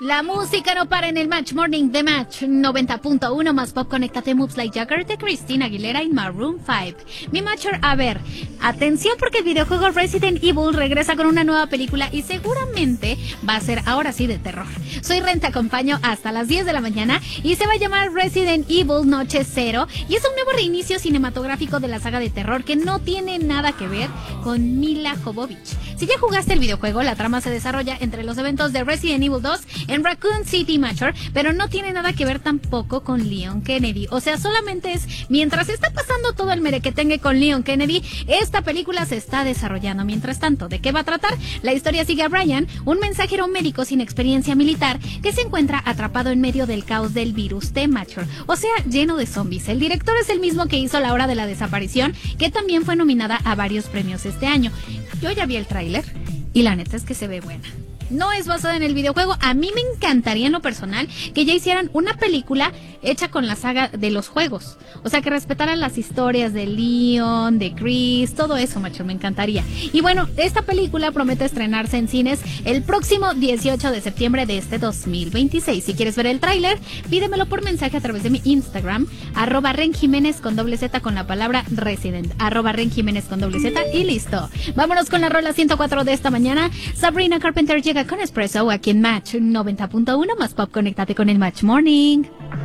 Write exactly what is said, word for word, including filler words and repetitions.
La música no para en el Match Morning de Match noventa punto uno más pop. Conéctate, Moves Like Jagger de Christina Aguilera y Maroon cinco. Mi Matcher, a ver, atención porque el videojuego Resident Evil regresa con una nueva película y seguramente va a ser ahora sí de terror. Soy Ren, te acompaño hasta las diez de la mañana y se va a llamar Resident Evil Noche Cero y es un nuevo reinicio cinematográfico de la saga de terror que no tiene nada que ver con Mila Jovovich. Si ya jugaste el videojuego, la trama se desarrolla entre los eventos de Resident Evil dos en Raccoon City, Matcher, pero no tiene nada que ver tampoco con Leon Kennedy. O sea, solamente es mientras está pasando todo el merequetengue con Leon Kennedy, esta película se está desarrollando. Mientras tanto, ¿de qué va a tratar? La historia sigue a Brian, un mensajero médico sin experiencia militar que se encuentra atrapado en medio del caos del virus T, Matcher, o sea, lleno de zombies. El director es el mismo que hizo La Hora de la Desaparición, que también fue nominada a varios premios este año. Yo ya vi el tráiler y la neta es que se ve buena. No es basada en el videojuego. A mí me encantaría en lo personal que ya hicieran una película hecha con la saga de los juegos. O sea, que respetaran las historias de Leon, de Chris, todo eso, macho, me encantaría. Y bueno, esta película promete estrenarse en cines el próximo dieciocho de septiembre de este dos mil veintiséis. Si quieres ver el tráiler, pídemelo por mensaje a través de mi Instagram, arroba Ren Jiménez con doble Z con la palabra Resident, arroba Ren Jiménez con doble Z y listo. Vámonos con la rola ciento cuatro de esta mañana. Sabrina Carpenter llega con Espresso aquí en Match noventa punto uno más pop. Conéctate con el Match Morning.